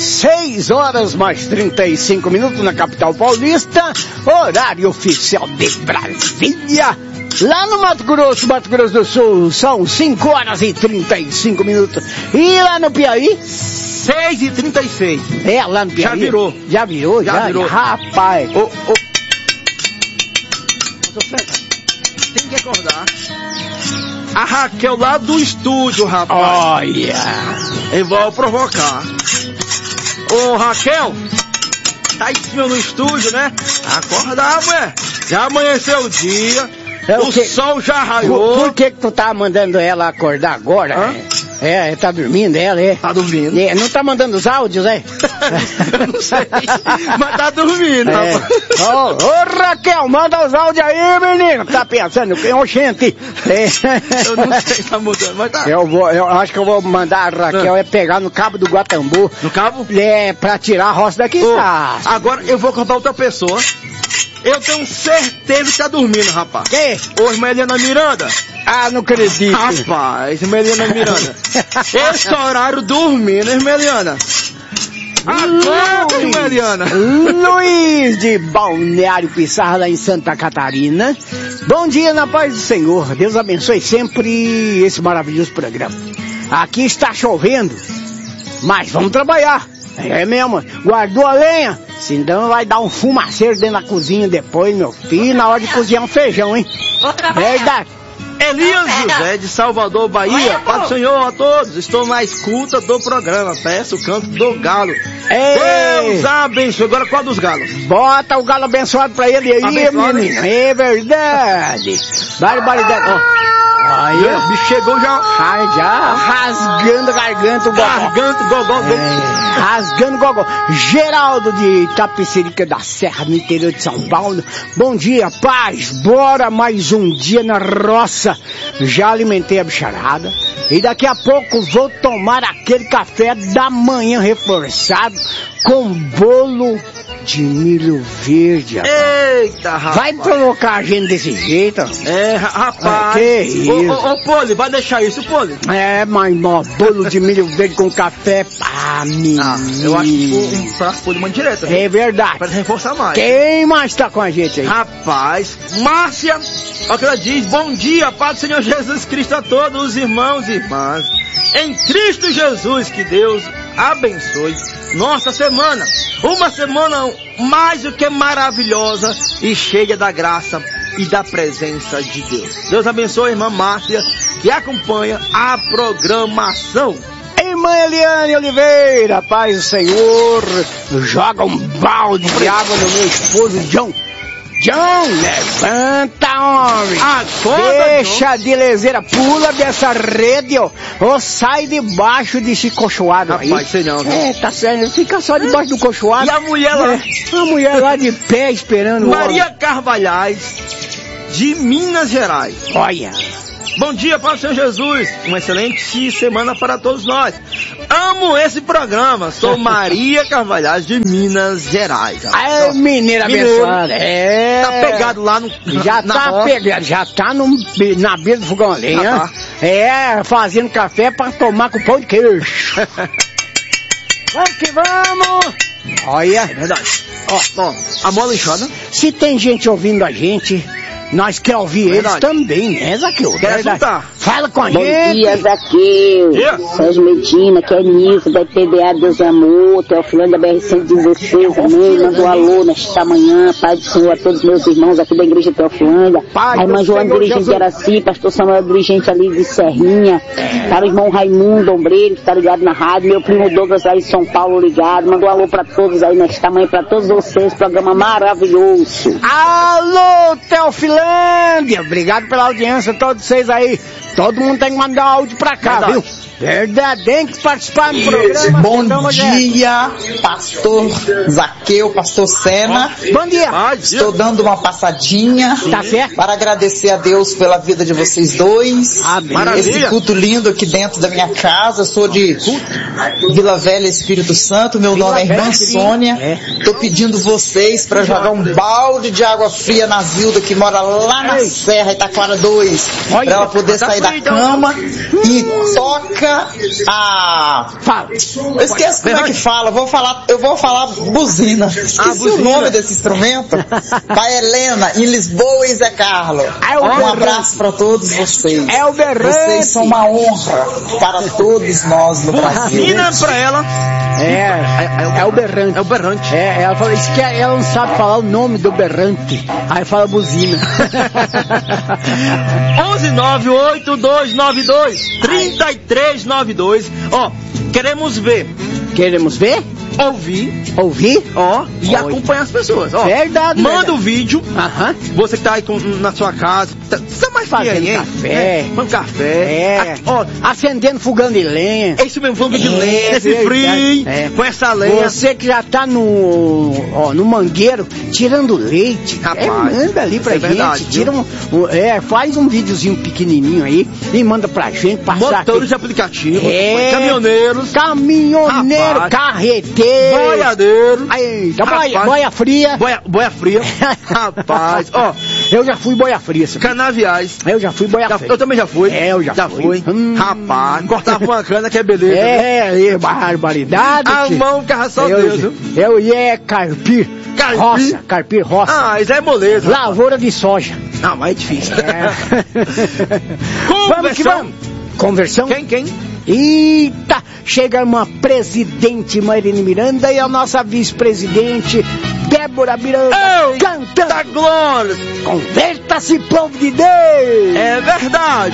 6 horas mais 35 minutos na capital paulista, horário oficial de Brasília. Lá no Mato Grosso do Sul, são 5 horas e 35 minutos. E lá no Piauí? 6h36. É, lá no Piauí. Já virou. Rapaz. Tem que acordar. A Raquel lá do estúdio, rapaz. Olha. Eu vou provocar. Ô, Raquel, tá em cima no estúdio, né? Acordar, mulher. Já amanheceu o dia. O sol já raiou. Por que tu tá mandando ela acordar agora? Hã? Tá dormindo ela, é? Tá dormindo. Não tá mandando os áudios, é? Eu não sei, mas tá dormindo, rapaz. Ô, Raquel, manda os áudios aí, menino. Tá pensando que é oxente. Eu não sei se tá mudando, mas tá. Eu acho que eu vou mandar a Raquel pegar no cabo do Guatambu. No cabo? Pra tirar a roça daqui. Agora eu vou contar outra pessoa. Eu tenho certeza que tá dormindo, rapaz. Quem? Ô, Eliana Miranda. Não acredito. Rapaz, Eliana Miranda. Esse horário dormindo, Eliana. Acorda, Eliana. Luiz de Balneário Pissarra, lá em Santa Catarina. Bom dia, na paz do Senhor. Deus abençoe sempre esse maravilhoso programa. Aqui está chovendo, mas vamos trabalhar. É mesmo, guardou a lenha? Senão vai dar um fumaceiro dentro da cozinha depois, meu filho, na hora de cozinhar um feijão, hein? Verdade. Elias José, de Salvador, Bahia. Paz do Senhor a todos. Estou na escuta do programa. Peço o canto do galo. Deus abençoe. Agora qual dos galos? Bota o galo abençoado pra ele aí, abençoado, menino. É verdade. Barbaridade. Aí, o bicho chegou já rasgando a garganta, o gogó. Rasgando o gogó. Geraldo de Itapecerica da Serra, no interior de São Paulo. Bom dia, paz. Bora mais um dia na roça. Já alimentei a bicharada. E daqui a pouco vou tomar aquele café da manhã reforçado com bolo de milho verde, rapaz. Eita, rapaz. Vai provocar a gente desse jeito? Rapaz. Que isso? Ô, Poli, vai deixar isso, Poli? Mas bolo de milho verde com café, menino. Eu acho que um prato Poli manda direto. É verdade. Para reforçar mais. Quem mais tá com a gente aí? Rapaz, Márcia, olha que ela diz, bom dia, Pai do Senhor Jesus Cristo a todos os irmãos e irmãs. Em Cristo Jesus, que Deus abençoe nossa semana. Uma semana mais do que maravilhosa e cheia da graça e da presença de Deus. Deus abençoe a irmã Márcia, que acompanha a programação. Irmã Eliane Oliveira, paz do Senhor, joga um balde de água no meu esposo John, levanta, homem. Acorda, deixa de leseira, pula dessa rede, ó. Ou sai debaixo desse cochoado aí. Rapaz, sei não, viu? Tá certo, fica só debaixo do cochoado. E a mulher lá? A mulher lá de pé esperando. Maria Carvalhais, de Minas Gerais. Olha. Bom dia, Pai do Senhor Jesus. Uma excelente semana para todos nós. Amo esse programa. Sou Maria Carvalhais, de Minas Gerais. Mineira abençoada. Tá pegado lá no... Já tá pegado, já tá na beira do fogão a lenha. Fazendo café pra tomar com pão de queijo. Vamos que vamos! Olha. É verdade. Ó, a mola enxada. Se tem gente ouvindo a gente, nós quer ouvir eles também, né, Zaqueu? Quer escutar? Fala com a Bom gente. Bom dia, Zaqueu. Sérgio Medina, que é Nilson, da PBA Deus Amor, Teofilano da BR-116, amém. Manda um alô nesta manhã, Pai do Senhor, a todos os meus irmãos aqui da Igreja Teofilândia. A irmã Joana, dirigente de Araci, pastor Samuel, dirigente ali de Serrinha. Para o irmão Raimundo Ombreiro, que está ligado na rádio. Meu primo Douglas aí de São Paulo ligado. Manda um alô para todos aí nesta manhã, para todos vocês. Programa maravilhoso. Alô, Teofilândia. Obrigado pela audiência, todos vocês aí. Todo mundo tem que mandar áudio pra cá, viu? Verdade, tem que participar do programa. Bom dia, pastor Zaqueu, pastor Sena. Bom dia. Estou dando uma passadinha. Tá certo? Para agradecer a Deus pela vida de vocês dois. Amém. Esse culto lindo aqui dentro da minha casa. Eu sou de Vila Velha, Espírito Santo. Meu nome é irmã Sônia. Estou pedindo vocês para jogar um balde de água fria na Zilda, que mora lá na Serra, Itaquara 2. Para ela poder sair da cama. E toca música Fala. Eu esqueço como é que fala, eu vou falar buzina. Esqueci o nome desse instrumento. Pra Helena, em Lisboa e Zé Carlos. Um abraço pra todos vocês. É o berrante. Vocês são uma honra para todos nós no Brasil. Buzina pra ela. É o berrante. É o berrante. Ela fala isso que ela não sabe falar o nome do berrante. Aí fala buzina. 11982923392. Ó, queremos ver. Queremos ver? Ouvir? Ó, e acompanhar as pessoas. Ó, verdade. Manda o vídeo. Aham. Você que tá aí na sua casa. Você tá mais fazendo aí, hein? café. Fazendo café. Ó, acendendo fogão de lenha. É isso mesmo, fogão de lenha. Esse frio. Com essa lenha. Você que já tá no mangueiro, tirando leite. Rapaz, manda ali pra gente. Verdade, tira faz um videozinho pequenininho aí e manda pra gente passar. Motores de aplicativo. Caminhoneiro, rapaz, carreteiro. Boiadeiro. Eita, boia fria. Boia fria. Rapaz, ó. Eu já fui boia fria. Canaviais. Eu já fui boia fria. Eu também já fui. Eu já fui. Rapaz, cortava uma cana que é beleza. Barbaridade. A mão ficava só Deus. Eu ia carpir. Carpir roça. Ah, isso é moleza. Lavoura de soja. Ah, mas é difícil. Vamos que vamos. Conversão? Quem? Eita, chega uma presidente Mairene Miranda e a nossa vice-presidente Débora Miranda cantando. Da glória! Converta-se, povo de Deus! É verdade!